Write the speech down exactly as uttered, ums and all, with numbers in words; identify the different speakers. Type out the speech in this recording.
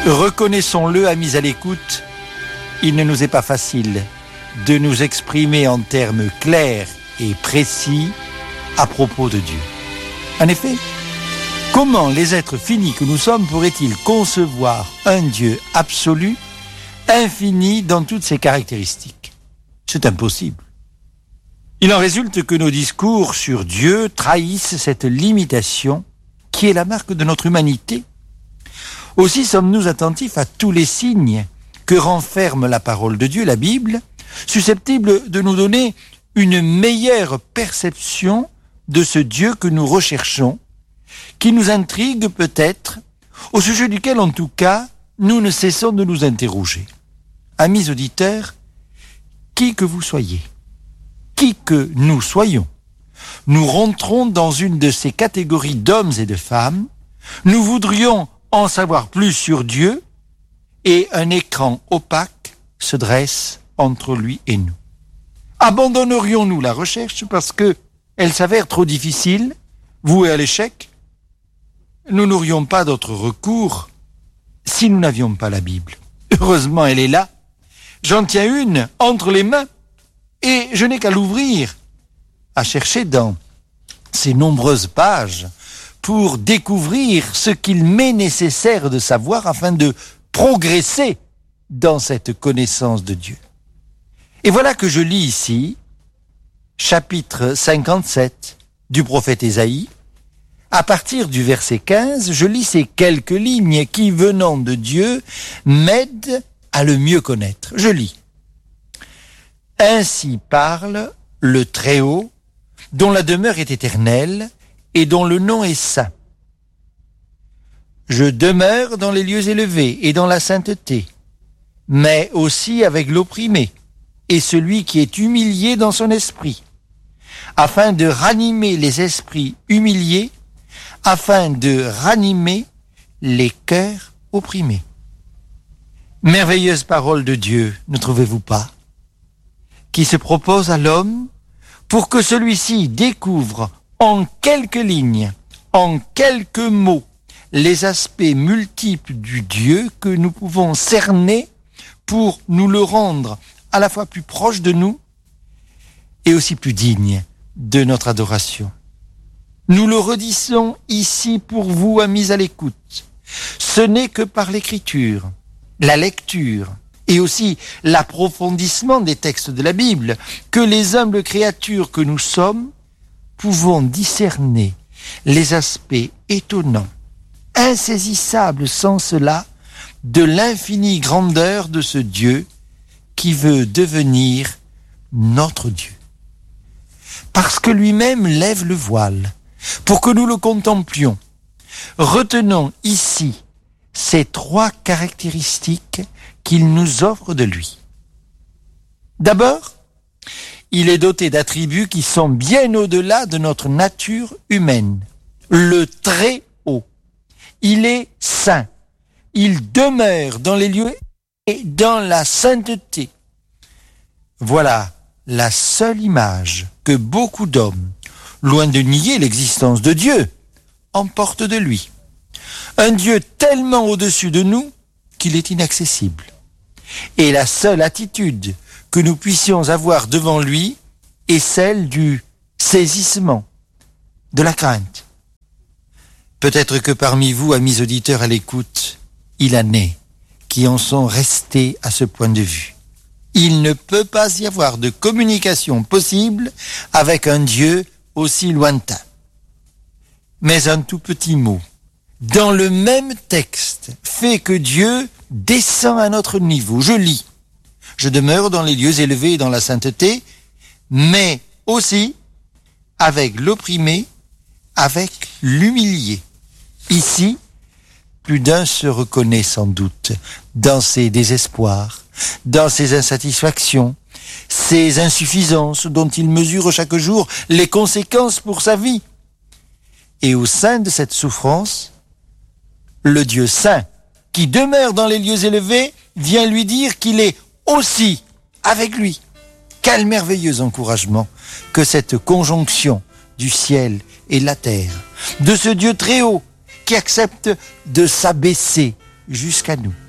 Speaker 1: Reconnaissons-le, amis à l'écoute, il ne nous est pas facile de nous exprimer en termes clairs et précis à propos de Dieu. En effet, comment les êtres finis que nous sommes pourraient-ils concevoir un Dieu absolu, infini dans toutes ses caractéristiques? C'est impossible. Il en résulte que nos discours sur Dieu trahissent cette limitation qui est la marque de notre humanité. Aussi sommes-nous attentifs à tous les signes que renferme la parole de Dieu, la Bible, susceptible de nous donner une meilleure perception de ce Dieu que nous recherchons, qui nous intrigue peut-être, au sujet duquel en tout cas nous ne cessons de nous interroger. Amis auditeurs, qui que vous soyez, qui que nous soyons, nous rentrons dans une de ces catégories d'hommes et de femmes, nous voudrions en savoir plus sur Dieu, et un écran opaque se dresse entre lui et nous. Abandonnerions-nous la recherche parce que elle s'avère trop difficile, vouée à l'échec? Nous n'aurions pas d'autre recours si nous n'avions pas la Bible. Heureusement, elle est là. J'en tiens une entre les mains et je n'ai qu'à l'ouvrir, à chercher dans ces nombreuses pages pour découvrir ce qu'il m'est nécessaire de savoir afin de progresser dans cette connaissance de Dieu. Et voilà que je lis ici, chapitre cinquante-sept du prophète Ésaïe. À partir du verset quinze, je lis ces quelques lignes qui, venant de Dieu, m'aident à le mieux connaître. Je lis. « Ainsi parle le Très-Haut, dont la demeure est éternelle et dont le nom est saint. Je demeure dans les lieux élevés et dans la sainteté, mais aussi avec l'opprimé et celui qui est humilié dans son esprit, afin de ranimer les esprits humiliés, afin de ranimer les cœurs opprimés. » Merveilleuse parole de Dieu, ne trouvez-vous pas, qui se propose à l'homme pour que celui-ci découvre en quelques lignes, en quelques mots, les aspects multiples du Dieu que nous pouvons cerner pour nous le rendre à la fois plus proche de nous et aussi plus digne de notre adoration. Nous le redisons ici pour vous, amis à l'écoute. Ce n'est que par l'écriture, la lecture et aussi l'approfondissement des textes de la Bible que les humbles créatures que nous sommes pouvons discerner les aspects étonnants, insaisissables sans cela, de l'infinie grandeur de ce Dieu qui veut devenir notre Dieu. Parce que lui-même lève le voile, pour que nous le contemplions. Retenons ici ces trois caractéristiques qu'il nous offre de lui. D'abord, il est doté d'attributs qui sont bien au-delà de notre nature humaine. Le Très-Haut. Il est saint. Il demeure dans les lieux et dans la sainteté. Voilà la seule image que beaucoup d'hommes, loin de nier l'existence de Dieu, emportent de lui. Un Dieu tellement au-dessus de nous qu'il est inaccessible. Et la seule attitude que nous puissions avoir devant lui est celle du saisissement, de la crainte. Peut-être que parmi vous, amis auditeurs à l'écoute, il en est qui en sont restés à ce point de vue. Il ne peut pas y avoir de communication possible avec un Dieu aussi lointain. Mais un tout petit mot, dans le même texte, fait que Dieu descend à notre niveau. Je lis. Je demeure dans les lieux élevés et dans la sainteté, mais aussi avec l'opprimé, avec l'humilié. Ici, plus d'un se reconnaît sans doute dans ses désespoirs, dans ses insatisfactions, ses insuffisances dont il mesure chaque jour les conséquences pour sa vie. Et au sein de cette souffrance, le Dieu saint, qui demeure dans les lieux élevés, vient lui dire qu'il est aussi avec lui. Quel merveilleux encouragement que cette conjonction du ciel et de la terre, de ce Dieu très haut qui accepte de s'abaisser jusqu'à nous.